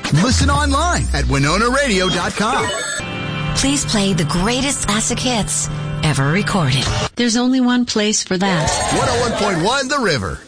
Listen online at WinonaRadio.com. Please play the greatest classic hits ever recorded. There's only one place for that. 101.1 The River.